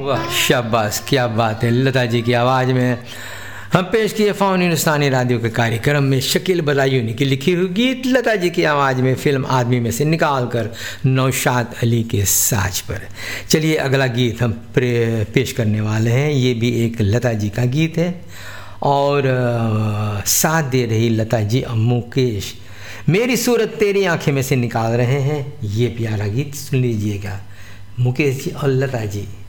वाह शाबाश, क्या बात है। लता जी की आवाज़ में हम पेश किए फ़ौन हिंदुस्तानी रेडियो के कार्यक्रम में शकील बदायूनी की लिखी हुई गीत लता जी की आवाज़ में फिल्म आदमी में से निकाल कर नौशाद अली के साज पर। चलिए अगला गीत हम पेश करने वाले हैं। ये भी एक लता जी का गीत है और साथ दे रही लता जी और मुकेश मेरी सूरत तेरी आंखें में से निकाल रहे हैं। ये प्यारा गीत सुन लीजिएगा, मुकेश जी और लता जी।